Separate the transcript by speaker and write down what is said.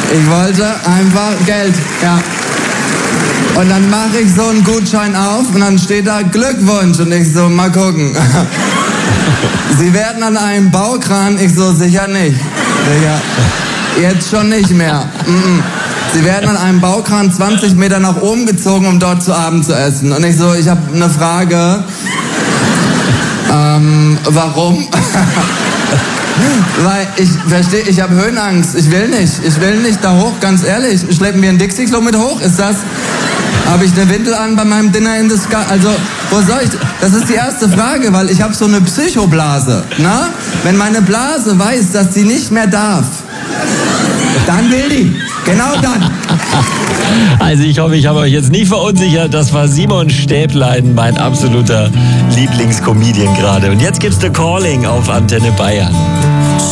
Speaker 1: Ich wollte einfach Geld, ja. Und dann mache ich so einen Gutschein auf und dann steht da Glückwunsch und ich so, mal gucken. Sie werden an einem Baukran, ich so, sicher nicht. Sicher. Jetzt schon nicht mehr. Sie werden an einem Baukran 20 Meter nach oben gezogen, um dort zu Abend zu essen. Und ich so, ich habe eine Frage. Warum? Weil ich verstehe, ich habe Höhenangst. Ich will nicht da hoch, ganz ehrlich. Schleppen wir ein Dixie-Klo mit hoch? Ist das... Habe ich eine Windel an bei meinem Dinner in the Sky? Also, wo soll ich... Das ist die erste Frage, weil ich habe so eine Psychoblase. Na? Wenn meine Blase weiß, dass sie nicht mehr darf, dann will die. Genau dann.
Speaker 2: Also ich hoffe, ich habe euch jetzt nie verunsichert. Das war Simon Stäblein, mein absoluter Lieblingscomedian gerade. Und jetzt gibt's The Calling auf Antenne Bayern.